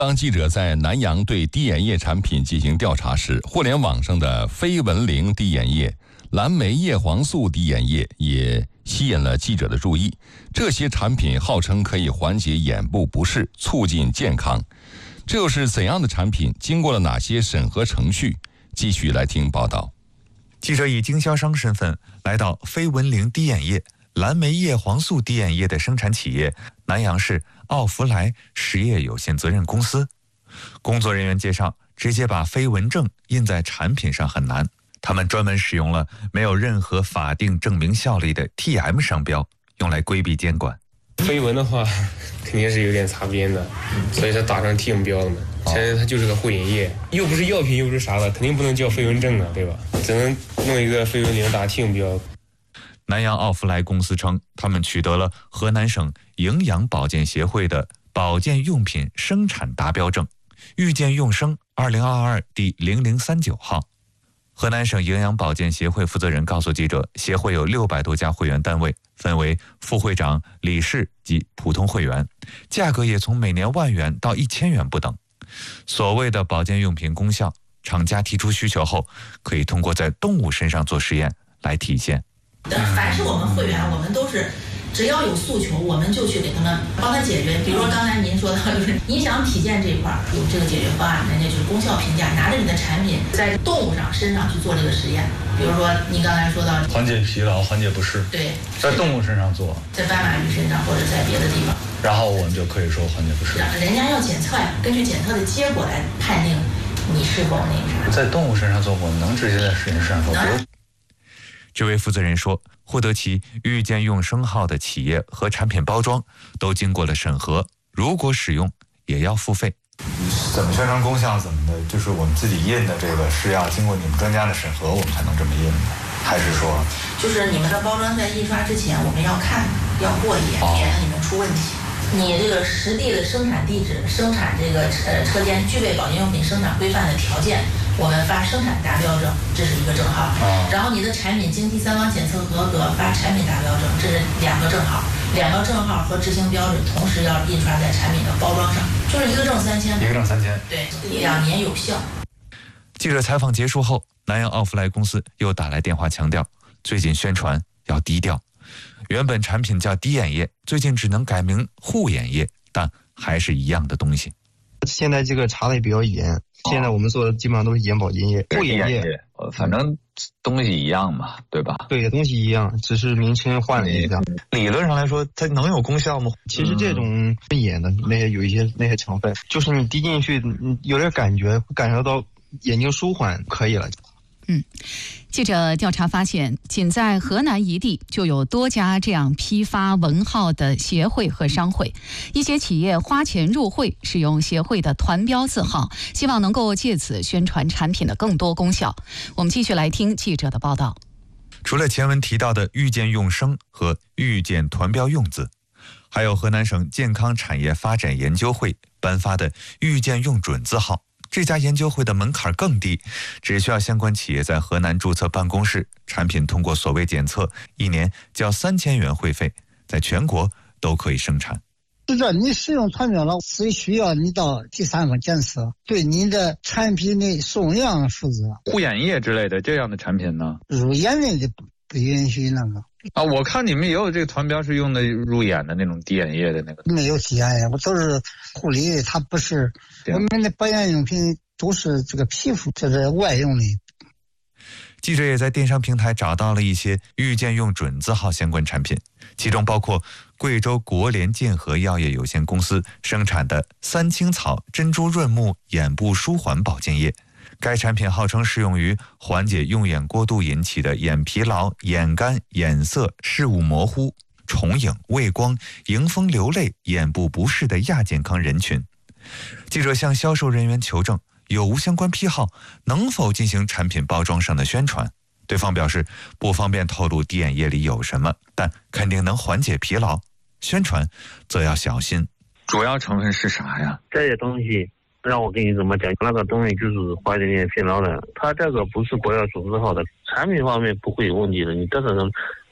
当记者在南阳对低眼液产品进行调查时，互联网上的非文灵低眼液、蓝莓叶黄素低眼液也吸引了记者的注意。这些产品号称可以缓解眼部不适，促进健康。这又是怎样的产品？经过了哪些审核程序？继续来听报道。 记者以经销商身份来到非文灵低眼液、蓝莓叶黄素低眼液的生产企业南阳市奥弗莱实业有限责任公司。工作人员介绍，直接把非文证印在产品上很难，他们专门使用了没有任何法定证明效力的 TM 商标，用来规避监管。 非文的话肯定是有点擦边的，所以它打上 TM 标了嘛。现在它就是个护眼液，又不是药品又不是啥的，肯定不能叫非文证啊，对吧？只能弄一个非文灵打 TM 标。 南阳奥弗莱公司称，他们取得了河南省营养保健协会的保健用品生产达标证，遇见用生2022第0039号。河南省营养保健协会负责人告诉记者，协会有600多家会员单位，分为副会长、理事及普通会员，价格也从每年1万元到1000元不等。所谓的保健用品功效，厂家提出需求后，可以通过在动物身上做实验来体现。 凡是我们会员，我们都是只要有诉求，我们就去给他们帮他解决。比如说刚才您说到，就是影响体健这一块有这个解决方案，人家就是功效评价，拿着你的产品在动物身上去做这个实验。比如说你刚才说到缓解疲劳、缓解不适， 对， 在动物身上做， 在斑马鱼身上或者在别的地方， 然后我们就可以说缓解不适。 人家要检测呀，根据检测的结果来判定你是否那个啥。 在动物身上做，我们能直接在实验室上做。 这位负责人说，获得其遇见用生号的企业和产品包装都经过了审核，如果使用也要付费。 怎么宣传功效怎么的，就是我们自己印的这个是要经过你们专家的审核，我们才能这么印的，还是说就是你们的包装在印刷之前我们要看，要过一眼，免得你们出问题。你这个实地的生产地址、生产这个车间具备保健用品生产规范的条件，我们发生产达标证，这是一个证号。然后你的产品经第三方检测合格，发产品达标证，这是2个证号。2个证号和执行标准同时要印刷在产品的包装上，就是一个证3000， 一个证3000， 对，2年有效。 记者采访结束后，南阳奥弗莱公司又打来电话强调，最近宣传要低调。原本产品叫低眼液，最近只能改名护眼液，但还是一样的东西。 现在这个查的也比较严，现在我们做的基本上都是眼保健液、护眼液， 反正东西一样嘛，对吧？ 对，东西一样，只是名称换了一下。 理论上来说，它能有功效吗？ 其实这种眼的那些有一些那些成分，就是你滴进去，你有点感觉，感受到眼睛舒缓，可以了。 记者调查发现，仅在河南一地就有多家这样批发文号的协会和商会，一些企业花钱入会，使用协会的团标字号，希望能够借此宣传产品的更多功效。我们继续来听记者的报道。 除了前文提到的遇见用生和遇见团标用字，还有河南省健康产业发展研究会颁发的遇见用准字号。这家研究会的门槛更低，只需要相关企业在河南注册办公室，产品通过所谓检测，1年交3000元会费，在全国都可以生产。 是这，你使用团标了，是需要你到第三方检测，对你的产品的送样负责。 护眼液之类的这样的产品呢， 入眼内的不允许那个。 我看你们也有这个团标是用的入眼的那种滴眼液的那个。 没有滴眼液，我都是护理的，它不是我们的保健用品都是这个皮肤，这是外用的。 记者也在电商平台找到了一些遇见用准字号相关产品，其中包括贵州国联健和药业有限公司生产的3青草珍珠润目眼部舒缓保健液。该产品号称适用于缓解用眼过度引起的眼疲劳、眼干、眼涩、视物模糊、重影、畏光、迎风流泪、眼部不适的亚健康人群。记者向销售人员求证有无相关批号，能否进行产品包装上的宣传。对方表示不方便透露滴眼液里有什么，但肯定能缓解疲劳，宣传则要小心。 主要成分是啥呀？ 这些东西让我跟你怎么讲，那个东西就是缓解眼疲劳的，它这个不是国家组织号的，产品方面不会有问题的。你这个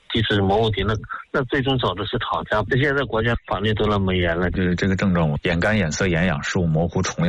即使某问题，那最终找的是讨价。现在国家法律都那么严了， 就是这个症状，眼干、眼涩、眼痒、视物模糊、重